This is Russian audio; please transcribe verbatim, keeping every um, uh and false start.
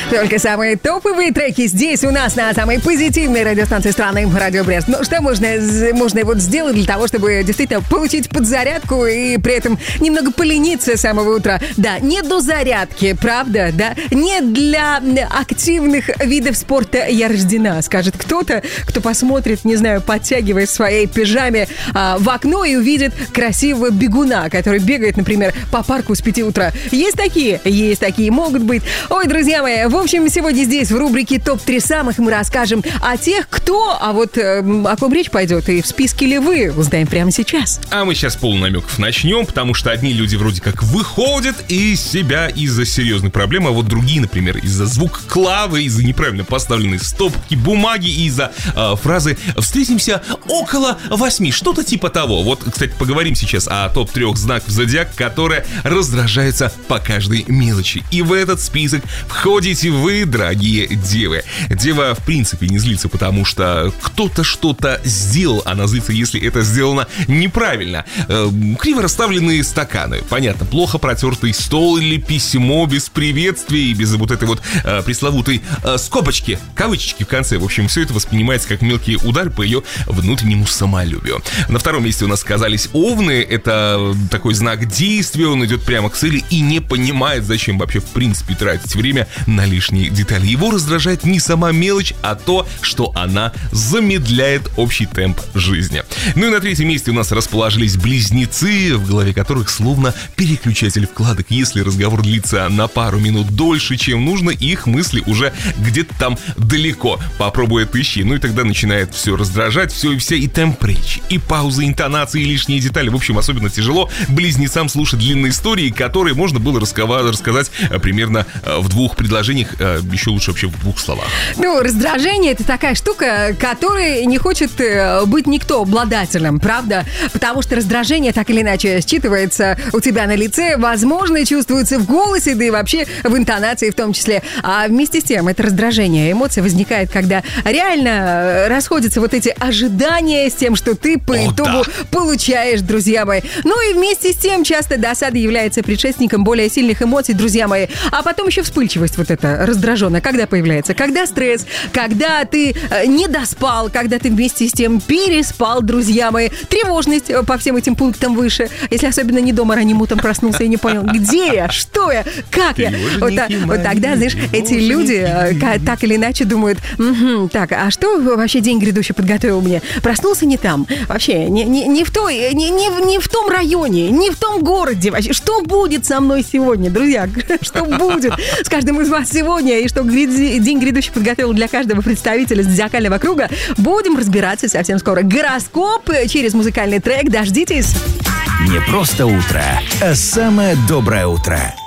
Только самые топовые треки здесь у нас на самой позитивной радиостанции страны Радио Брест. Ну, что можно, можно вот сделать для того, чтобы действительно получить подзарядку и при этом немного полениться с самого утра? Да, не до зарядки, правда, да? Не для активных видов спорта я рождена, скажет кто-то, кто посмотрит, не знаю, подтягивая в своей пижаме а, в окно и увидит красивого бегуна, который бегает, например, по парку с пяти утра. Есть такие? Есть такие, могут быть. Ой, друзья мои, в общем, сегодня здесь в рубрике топ три самых мы расскажем о тех, кто, а вот э, о ком речь пойдет и в списке ли вы, узнаем прямо сейчас. А мы сейчас полунамеков начнем, потому что одни люди вроде как выходят из себя из-за серьезных проблем, а вот другие, например, из-за звука клавы, из-за неправильно поставленной стопки бумаги, из-за э, фразы «встретимся около восьми», что-то типа того. Вот, кстати, поговорим сейчас о топ трех знаков зодиака, которые раздражаются по каждой мелочи. И в этот список входите вы, дорогие девы. Дева, в принципе, не злится, потому что кто-то что-то сделал. Она злится, если это сделано неправильно. Э, криво расставленные стаканы. Понятно, плохо протертый стол или письмо без приветствия и без вот этой вот э, пресловутой э, скобочки, кавычечки в конце. В общем, все это воспринимается как мелкий удар по ее внутреннему самолюбию. На втором месте у нас оказались овны. Это такой знак действия. Он идет прямо к цели и не понимает, зачем вообще в принципе тратить время на лишние детали. Его раздражает не сама мелочь, а то, что она замедляет общий темп жизни. Ну и на третьем месте у нас расположились близнецы, в голове которых словно переключатель вкладок. Если разговор длится на пару минут дольше, чем нужно, их мысли уже где-то там далеко. Попробуй отыщи. Ну и тогда начинает все раздражать, все и вся, и темп речи, и паузы, интонации, и лишние детали. В общем, особенно тяжело близнецам слушать длинные истории, которые можно было рассказать примерно в двух предложениях, еще лучше вообще в двух словах. Ну, раздражение — это такая штука, которой не хочет быть никто обладателем, правда? Потому что раздражение так или иначе считывается у тебя на лице, возможно, чувствуется в голосе, да и вообще в интонации в том числе. А вместе с тем, это раздражение, эмоция возникает, когда реально расходятся вот эти ожидания с тем, что ты по О, итогу да. получаешь, друзья мои. Ну и вместе с тем, часто досада является предшественником более сильных эмоций, друзья мои. А потом еще вспыльчивость вот эта раздраженная. Когда появляется? Когда стресс, когда ты э, не доспал, когда ты вместе с тем переспал, друзья мои. Тревожность по всем этим пунктам выше. Если особенно не дома ранним утром проснулся и не понял, где я, что я, как я. Вот, а, вот тогда, знаешь, эти люди э, так или иначе думают, угу, так, а что вообще день грядущий подготовил мне? Проснулся не там. Вообще, не, не, не, в той, не, не, не в том районе, не в том городе. Вообще, что будет со мной сегодня, друзья? Что будет с каждым из вас сегодня? И что день грядущий подготовил для каждого представителя зодиакального круга? Будем разбираться совсем скоро. Гороскоп через музыкальный трек. Дождитесь. Не просто утро, а самое доброе утро.